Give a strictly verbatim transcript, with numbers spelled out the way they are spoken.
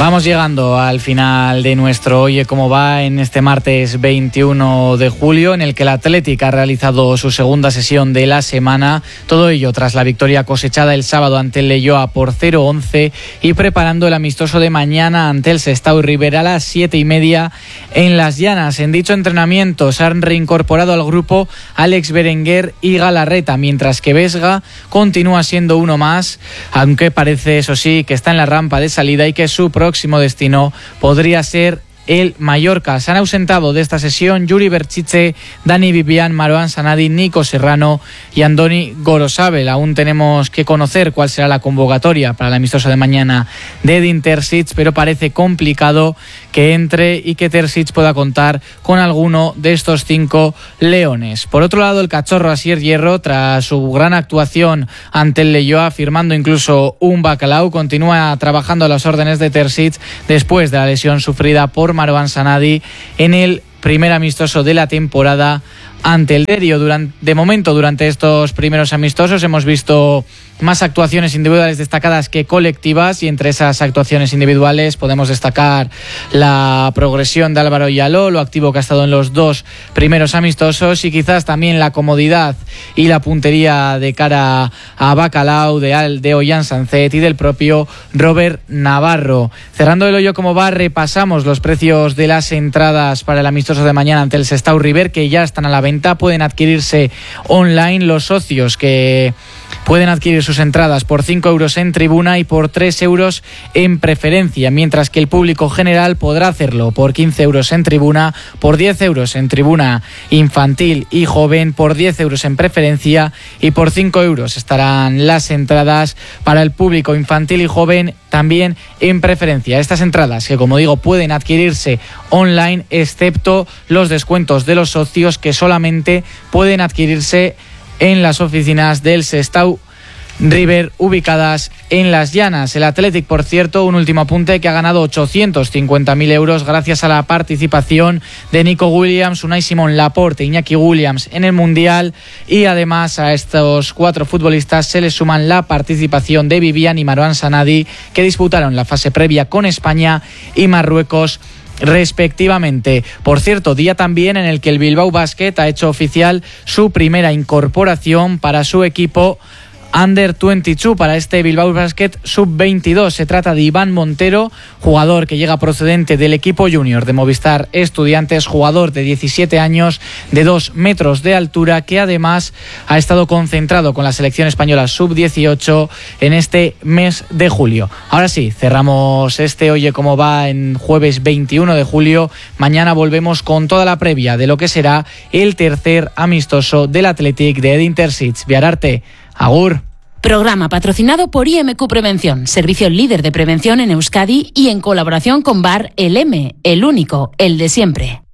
Vamos llegando al final de nuestro Oye Cómo Va en este martes veintiuno de julio, en el que el Athletic ha realizado su segunda sesión de la semana. Todo ello tras la victoria cosechada el sábado ante el Leioa por cero once y preparando el amistoso de mañana ante el Sestao River a las siete y media en Las Llanas. En dicho entrenamiento se han reincorporado al grupo Alex Berenguer y Galarreta, mientras que Vesga continúa siendo uno más, aunque parece, eso sí, que está en la rampa de salida y que su próximo destino podría ser el Mallorca. Se han ausentado de esta sesión Yuri Berchiche, Dani Vivian, Marouane Sanadi, Nico Serrano y Andoni Gorosabel. Aún tenemos que conocer cuál será la convocatoria para el amistoso de mañana de Edin Terzic, pero parece complicado que entre y que Terzic pueda contar con alguno de estos cinco leones. Por otro lado, el cachorro Asier Hierro, tras su gran actuación ante el Leioa, firmando incluso un bacalao, continúa trabajando a las órdenes de Terzic después de la lesión sufrida por Marouane Sanadi en el primer amistoso de la temporada ante el Derio. Durante, de momento, durante estos primeros amistosos hemos visto más actuaciones individuales destacadas que colectivas, y entre esas actuaciones individuales podemos destacar la progresión de Álvaro Yaló, lo activo que ha estado en los dos primeros amistosos, y quizás también la comodidad y la puntería de cara a Bacalao, de, Al, de Ollán Sancet y del propio Robert Navarro. Cerrando el Oye Cómo Va, repasamos los precios de las entradas para el amistoso de mañana ante el Sestao River, que ya están a la venta. Pueden adquirirse online. Los socios que pueden adquirir sus entradas por cinco euros en tribuna y por tres euros en preferencia, mientras que el público general podrá hacerlo por quince euros en tribuna, por diez euros en tribuna infantil y joven, por diez euros en preferencia, y por cinco euros estarán las entradas para el público infantil y joven también en preferencia. Estas entradas, que como digo pueden adquirirse online, excepto los descuentos de los socios, que solamente pueden adquirirse en las oficinas del Sestao River ubicadas en Las Llanas. El Athletic, por cierto, un último apunte, que ha ganado ochocientos cincuenta mil euros gracias a la participación de Nico Williams, Unai Simón, Laporte, Iñaki Williams en el Mundial, y además a estos cuatro futbolistas se les suman la participación de Vivian y Marouane Sanadi, que disputaron la fase previa con España y Marruecos respectivamente. Por cierto, día también en el que el Bilbao Basket ha hecho oficial su primera incorporación para su equipo under veintidós, para este Bilbao Basket sub veintidós. Se trata de Iván Montero, jugador que llega procedente del equipo junior de Movistar Estudiantes, jugador de diecisiete años, de dos metros de altura, que además ha estado concentrado con la selección española sub dieciocho en este mes de julio. Ahora sí, cerramos este Oye Cómo Va en jueves veintiuno de julio. Mañana volvemos con toda la previa de lo que será el tercer amistoso del Athletic de Edin Terzic. Viararte. Agur. Programa patrocinado por I M Q Prevención, servicio líder de prevención en Euskadi y en colaboración con Bar El M, el único, el de siempre.